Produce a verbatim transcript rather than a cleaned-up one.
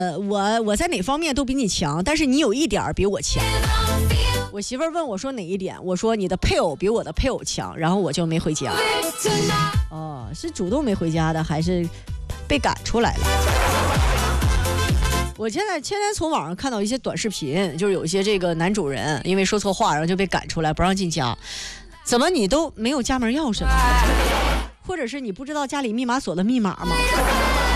呃，我我在哪方面都比你强，但是你有一点比我强。我媳妇儿问我说哪一点，我说你的配偶比我的配偶强，然后我就没回家。哦，是主动没回家的，还是被赶出来了？我现在天天从网上看到一些短视频，就是有一些这个男主人因为说错话，然后就被赶出来，不让进家。怎么你都没有家门钥匙吗？或者是你不知道家里密码锁的密码吗？